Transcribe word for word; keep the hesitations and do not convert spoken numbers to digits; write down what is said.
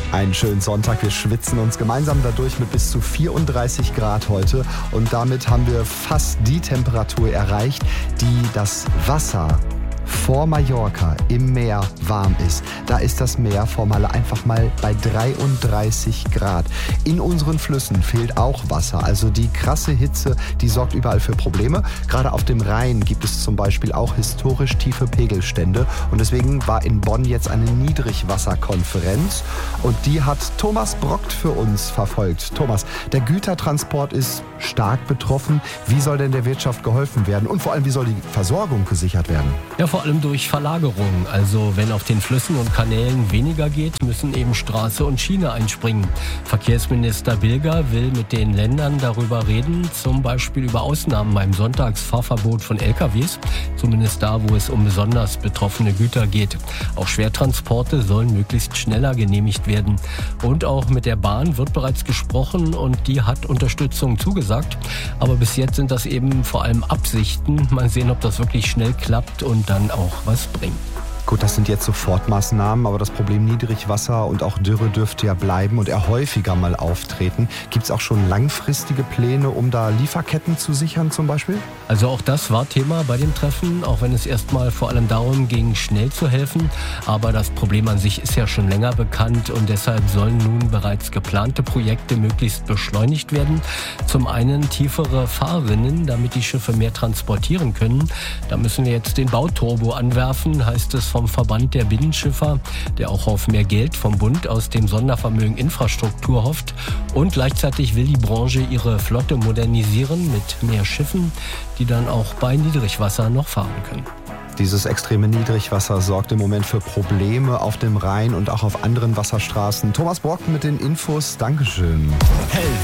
Einen schönen Sonntag. Wir schwitzen uns gemeinsam dadurch mit bis zu vierunddreißig Grad heute. Und damit haben wir fast die Temperatur erreicht, die das Wasser vor Mallorca im Meer warm ist. Da ist das Meer vor Malle einfach mal bei dreiunddreißig Grad. In unseren Flüssen fehlt auch Wasser. Also die krasse Hitze, die sorgt überall für Probleme. Gerade auf dem Rhein gibt es zum Beispiel auch historisch tiefe Pegelstände. Und deswegen war in Bonn jetzt eine Niedrigwasserkonferenz. Und die hat Thomas Brockt für uns verfolgt. Thomas, der Gütertransport ist stark betroffen. Wie soll denn der Wirtschaft geholfen werden? Und vor allem, wie soll die Versorgung gesichert werden? Ja, vor allem durch Verlagerung. Also wenn auf den Flüssen und Kanälen weniger geht, müssen eben Straße und Schiene einspringen. Verkehrsminister Bilger will mit den Ländern darüber reden, zum Beispiel über Ausnahmen beim Sonntagsfahrverbot von L K Ws, zumindest da, wo es um besonders betroffene Güter geht. Auch Schwertransporte sollen möglichst schneller genehmigt werden. Und auch mit der Bahn wird bereits gesprochen und die hat Unterstützung zugesagt. Aber bis jetzt sind das eben vor allem Absichten. Mal sehen, ob das wirklich schnell klappt und dann auch was bringt. Gut, das sind jetzt Sofortmaßnahmen, aber das Problem Niedrigwasser und auch Dürre dürfte ja bleiben und eher häufiger mal auftreten. Gibt es auch schon langfristige Pläne, um da Lieferketten zu sichern zum Beispiel? Also auch das war Thema bei dem Treffen, auch wenn es erstmal vor allem darum ging, schnell zu helfen. Aber das Problem an sich ist ja schon länger bekannt und deshalb sollen nun bereits geplante Projekte möglichst beschleunigt werden. Zum einen tiefere Fahrrinnen, damit die Schiffe mehr transportieren können. Da müssen wir jetzt den Bauturbo anwerfen, heißt es vom Verband der Binnenschiffer, der auch auf mehr Geld vom Bund aus dem Sondervermögen Infrastruktur hofft. Und gleichzeitig will die Branche ihre Flotte modernisieren mit mehr Schiffen, die dann auch bei Niedrigwasser noch fahren können. Dieses extreme Niedrigwasser sorgt im Moment für Probleme auf dem Rhein und auch auf anderen Wasserstraßen. Thomas Brockt mit den Infos. Dankeschön. Hell